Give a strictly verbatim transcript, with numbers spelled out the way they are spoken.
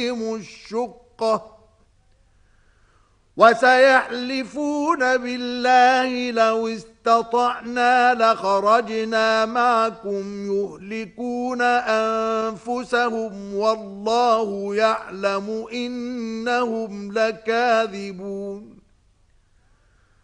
الشقة وسيحلفون بالله لو استطعنا لخرجنا معكم يهلكون أنفسهم والله يعلم إنهم لكاذبون